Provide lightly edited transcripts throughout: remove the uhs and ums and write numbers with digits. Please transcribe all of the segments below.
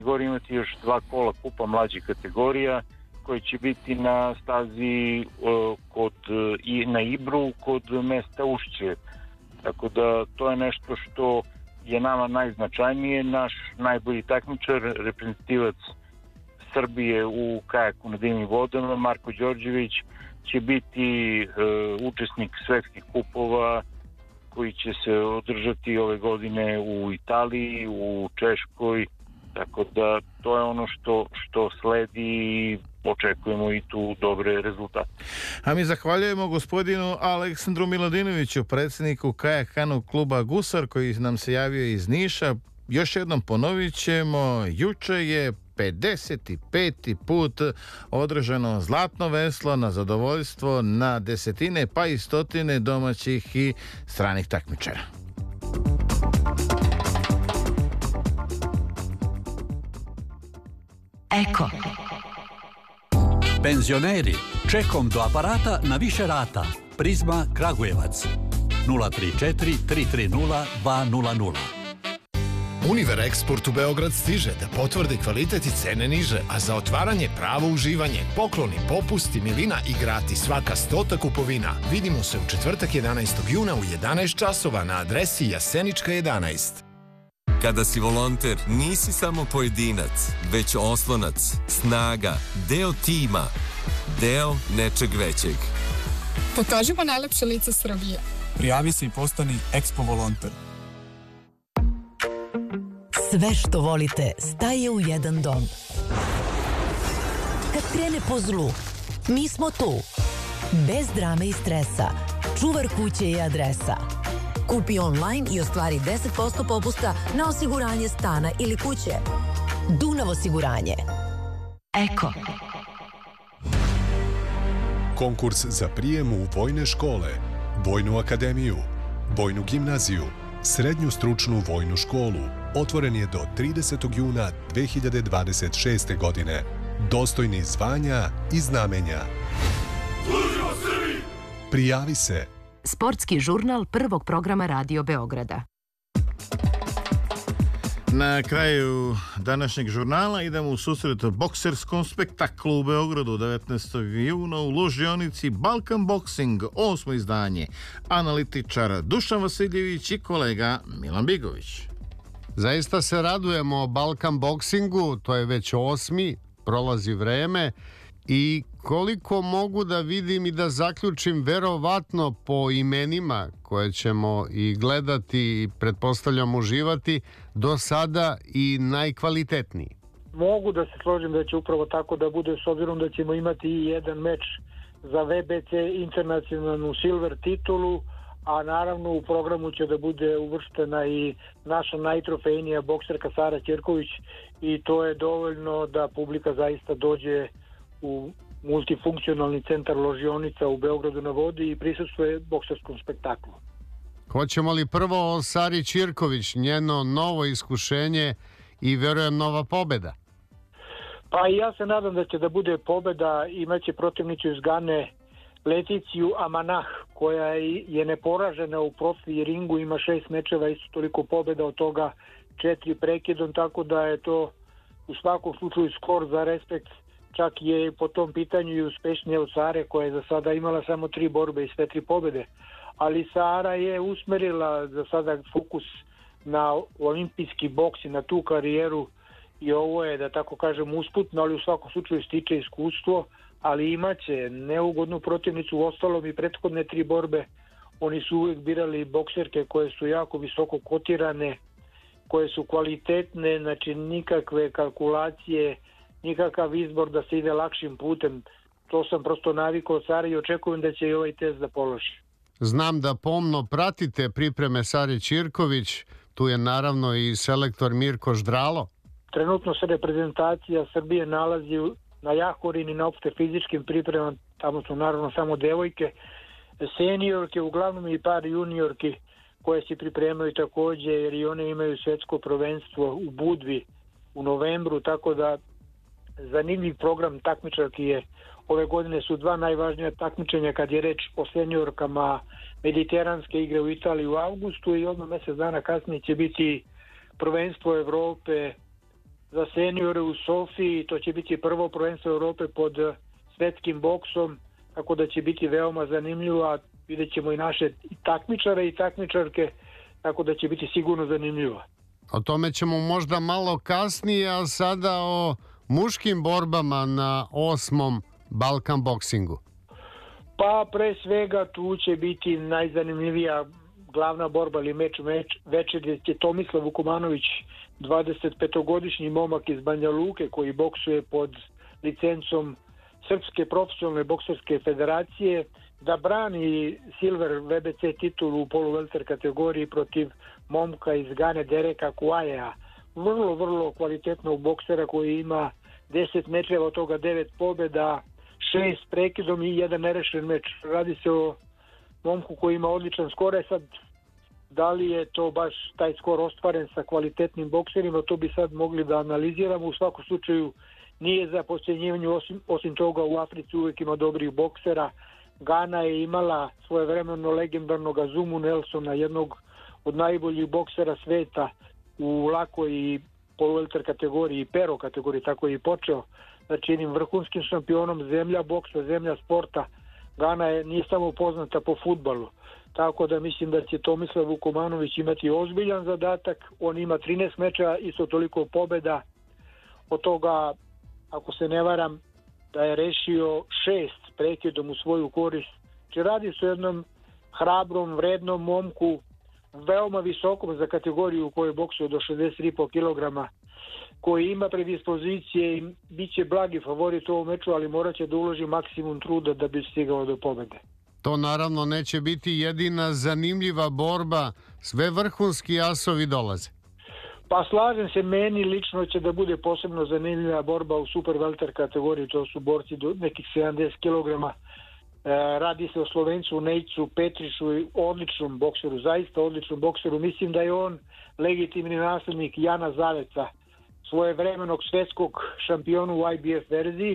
Gori imati još 2 kola kupa mlađih kategorija koji će biti na stazi i na Ibru kod mesta Ušće. Tako da to je nešto što je nama najznačajnije. Naš najbolji takmičar, reprezentativac Srbije u kajaku na dimnim vodama, Marko Đorđević, će biti učesnik svetskih kupova koji će se održati ove godine u Italiji, u Češkoj, tako da to je ono što sledi i očekujemo i tu dobre rezultate. A mi zahvaljujemo gospodinu Aleksandru Miladinoviću, predsjedniku kajak-kanu kluba Gusar, koji nam se javio iz Niša. Još jednom ponovit ćemo, juče je 55. put održano zlatno veslo na zadovoljstvo na desetine pa i stotine domaćih i stranih takmičara. Eko. Penzioneri, čekom do aparata na više rata. Prizma Kragujevac 034 330 200. Univer Eksport u Beograd stiže da potvrdi kvalitet i cene niže, a za otvaranje pravo uživanje, pokloni, popusti, milina i gratis svaka 100 kupovina. Vidimo se u četvrtak 11. juna u 11 časova na adresi Jasenička 11. Kada si volonter, nisi samo pojedinac, već oslonac, snaga, deo tima, deo nečeg većeg. Pokažimo najlepše lice Srbije. Prijavi se i postani Expo volonter. Sve što volite staje u jedan dom. Kad krene po zlu, mi smo tu. Bez drame i stresa. Čuvar kuće je adresa. Kupi online i ostvari 10% popusta na osiguranje stana ili kuće. Dunav osiguranje. Eko. Konkurs za prijem u vojne škole, Vojnu akademiju, Vojnu gimnaziju, Srednju stručnu vojnu školu otvoren je do 30. juna 2026. godine. Dostojni zvanja i znamenja. Služimo Srbiji! Prijavi se. Sportski žurnal prvog programa Radio Beograda. Na kraju današnjeg žurnala idemo u susret bokserskom spektaklu u Beogradu 19. juna u ložionici Balkan Boxing, 8. izdanje. Analitičar Dušan Vasiljević i kolega Milan Bigović. Zaista se radujemo Balkan Boxingu, to je već 8. prolazi vreme i koliko mogu da vidim i da zaključim, verovatno po imenima koje ćemo i gledati i pretpostavljam uživati, do sada i najkvalitetniji. Mogu da se složim da će upravo tako da bude, s obzirom da ćemo imati i jedan meč za VBC internacionalnu silver titulu, a naravno u programu će da bude uvrštena i naša najtrofejnija bokserka Sara Ćerković i to je dovoljno da publika zaista dođe u multifunkcionalni centar ložionica u Beogradu na vodi i prisustvuje bokserskom spektaklu. Hoćemo li prvo o Sari Ćirković, njeno novo iskušenje i verujem nova pobeda? Pa i ja se nadam da će da bude pobeda, imaće protivnicu iz Gane Leticiju Amanah, koja je neporažena u profi ringu, ima 6 mečeva, isto toliko pobeda, od toga 4 prekidom, tako da je to u svakom slučaju skor za respekt. Čak je po tom pitanju i uspešnija od Sare, koja je za sada imala samo 3 borbe i sve 3 pobede. Ali Sara je usmerila za sada fokus na olimpijski boks i na tu karijeru i ovo je, da tako kažem, usputno, ali u svakom slučaju stiče iskustvo, ali imaće neugodnu protivnicu. U ostalom i prethodne 3 borbe oni su uvijek birali bokserke koje su jako visoko kotirane, koje su kvalitetne, znači nikakve kalkulacije, nikakav izbor da se ide lakšim putem. To sam prosto navikao od Sare i očekujem da će i ovaj test da položi. Znam da pomno pratite pripreme Sare Ćirković, tu je naravno i selektor Mirko Ždralo. Trenutno se reprezentacija Srbije nalazi na Jahorini na opšte fizičkim pripremama, tamo su naravno samo devojke, seniorke, uglavnom i par juniorki koje se pripremaju takođe, jer i one imaju svetsko prvenstvo u Budvi u novembru, tako da zanimljiv program takmičarki je. Ove godine su 2 najvažnija takmičenja kad je reč o seniorkama, mediteranske igre u Italiji u avgustu i odmah mjesec dana kasnije će biti prvenstvo Evrope za seniore u Sofiji. To će biti prvo prvenstvo Europe pod svetskim boksom, tako da će biti veoma zanimljivo, a vidjet ćemo i naše takmičare i takmičarke, tako da će biti sigurno zanimljivo. O tome ćemo možda malo kasnije, a sada o muškim borbama na 8. Balkan boksingu. Pa pre svega tu će biti najzanimljivija glavna borba ili meč večer je Tomislav Vukomanović, 25-godišnji momak iz Banja Luke koji boksuje pod licencom Srpske profesionalne bokserske federacije, da brani Silver VBC titulu u poluvelter kategoriji protiv momka iz Gane Dereka Kuajeja. Vrlo kvalitetnog boksera koji ima 10 mečeva, od toga 9 pobjeda, 6 prekidom i 1 nerešen meč. Radi se o momku koji ima odličan skor. Sad, da li je to baš taj skor ostvaren sa kvalitetnim bokserima, to bi sad mogli da analiziramo. U svakom slučaju nije za podcjenjivanje, osim toga u Africi uvijek ima dobrih boksera. Gana je imala svojevremeno legendarnog Azumu Nelsona, jednog od najboljih boksera sveta u lakoj i poluvelter kategoriji i pero kategoriji, tako je i počeo. Znači jednim vrhunskim šampionom, zemlja boksa, zemlja sporta. Gana nije samo poznata po fudbalu. Tako da mislim da će Tomislav Vukomanović imati ozbiljan zadatak. On ima 13 meča, isto toliko pobjeda. Od toga, ako se ne varam, da je rešio 6 prekidom u svoju korist. Če radi se o jednom hrabrom, vrednom momku, veoma visokom za kategoriju u kojoj boksuje do 63,5 kg, koji ima predispozicije i bit će blagi favorit u ovom meču, ali morat će da uloži maksimum truda da bi stigao do pobjede. To naravno neće biti jedina zanimljiva borba, sve vrhunski asovi dolaze. Pa slažem se, meni lično će da bude posebno zanimljiva borba u super welter kategoriji, to su borci do nekih 70 kg. Radi se o Slovencu Nejcu Petrišu, odličnom bokseru, zaista odličnom bokseru. Mislim da je on legitimni naslednik Jana Zaveca, svojevremenog svetskog šampiona u IBF verziji.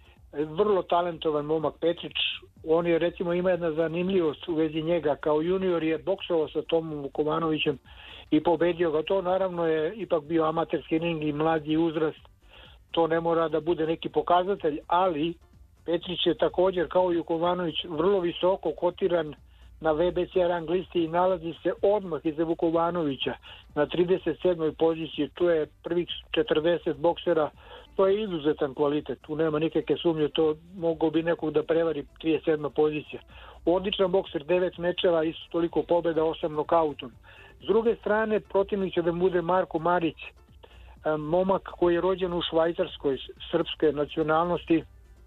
Vrlo talentovan momak Petrić. On je, recimo, ima jedna zanimljivost u vezi njega. Kao junior je boksovao sa Tomom Vukomanovićem i pobedio ga. To naravno je ipak bio amaterski ring i mlađi uzrast. To ne mora da bude neki pokazatelj, ali Petrić je također kao i Vukomanović vrlo visoko kotiran na VBC rang listi i nalazi se odmah iza Vukomanovića na 37. poziciji. Tu je prvih 40 boksera. To je izuzetan kvalitet, tu nema nikakve sumnje, to mogao bi nekog da prevari 37. pozicija. Odličan bokser, 9 mečeva, isto toliko pobjeda, 8 nokautom. S druge strane, protivnik će da bude Marko Marić, momak koji je rođen u Švajcarskoj, srpske nacionalnosti.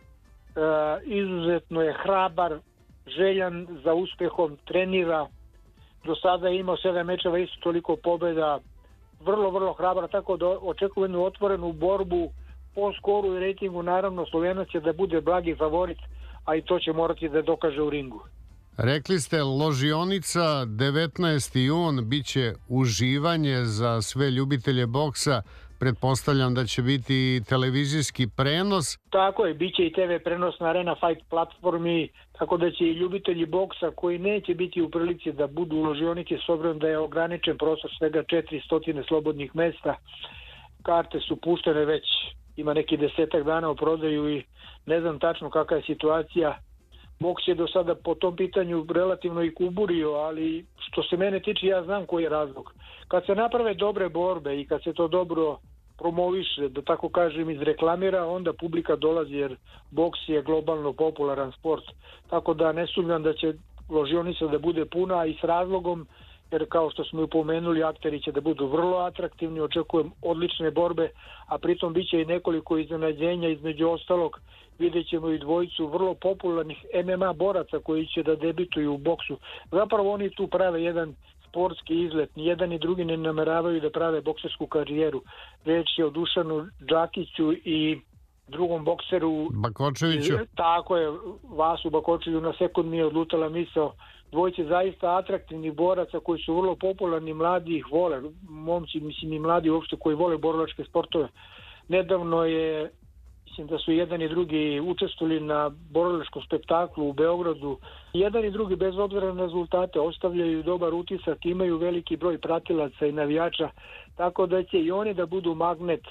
Izuzetno je hrabar, željan za uspehom, trenira. Do sada je imao 7 mečeva, isto toliko pobjeda. Vrlo hrabar, tako da očekujem jednu otvorenu borbu. Po skoru i rejtingu naravno Slovenac će da bude blagi favorit, a i to će morati da dokaže u ringu. Rekli ste ložionica 19. jun biće uživanje za sve ljubitelje boksa. Pretpostavljam da će biti televizijski prenos. Tako je, bit će i TV prenos na Arena Fight platformi, tako da će i ljubitelji boksa koji neće biti u prilici da budu u ložionici, s obzirom da je ograničen prostor svega 400 slobodnih mesta. Karte su puštene već, ima neki 10 dana u prodaju i ne znam tačno kakva je situacija. Boks je do sada po tom pitanju relativno i kuburio, ali što se mene tiče ja znam koji je razlog. Kad se naprave dobre borbe i kad se to dobro promoviše, da tako kažem, izreklamira, onda publika dolazi jer boks je globalno popularan sport. Tako da ne sumnjam da će ložionica da bude puna i s razlogom, jer kao što smo upomenuli, akteri će da budu vrlo atraktivni, očekujem odlične borbe, a pritom bit će i nekoliko iznenađenja, između ostalog vidjet ćemo i dvojicu vrlo popularnih MMA boraca koji će da debituju u boksu. Zapravo oni tu prave jedan sportski izlet, ni jedan ni drugi ne nameravaju da prave boksersku karijeru. Reč je o Dušanu Džakiću i drugom bokseru Bakočeviću. Tako je, Vasu Bakočeviću, na sekund mi je odlutala misao. Dvojice zaista atraktivnih boraca koji su vrlo popularni, mladi ih vole, momci, mislim i mladi uopšte koji vole borilačke sportove. Nedavno je, mislim da su jedan i drugi učestvovali na borilačkom spektaklu u Beogradu. Jedan i drugi bez obzira na rezultate ostavljaju dobar utisak, imaju veliki broj pratilaca i navijača, tako da će i oni da budu magnet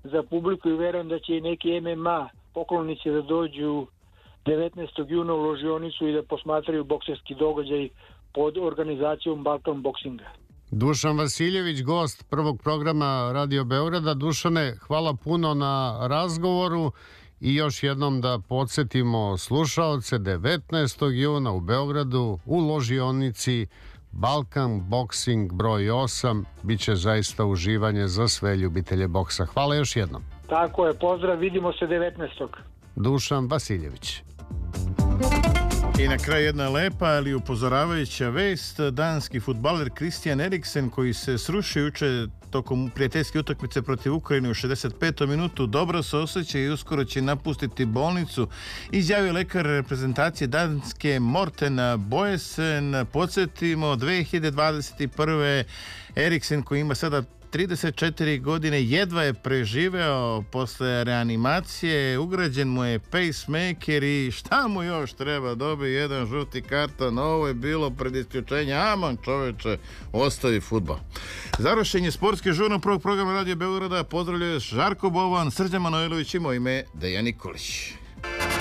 za publiku i verujem da će i neki MMA poklonici da dođu 19. juna u ložionicu i da posmatraju bokserski događaj pod organizacijom Balkan Boksinga. Dušan Vasiljević, gost prvog programa Radio Beograda. Dušane, hvala puno na razgovoru i još jednom da podsjetimo slušaoce, 19. juna u Beogradu u ložionici Balkan Boxing broj 8 biće zaista uživanje za sve ljubitelje boksa. Hvala još jednom. Tako je, pozdrav, vidimo se 19. Dušan Vasiljević. I na kraju jedna lepa, ali upozoravajuća vest. Danski fudbaler Christian Eriksen, koji se srušio juče tokom prijateljske utakmice protiv Ukrajine u 65. minutu, dobro se osjeća i uskoro će napustiti bolnicu, izjavio lekar reprezentacije Danske Morten Boesen. Podsjetimo, 2021. Eriksen, koji ima sada 34 godine, jedva je preživeo posle reanimacije, ugrađen mu je pacemaker i šta mu još treba, dobije jedan žuti karton. Ovo je bilo pred isključenje. Aman čoveče, ostavi fudbal. Završenje sportske žurno prvog programa Radio Beograda. Pozdravljaju Žarko Bovan, Srđan Manojlović i moje ime Dejan Nikolić.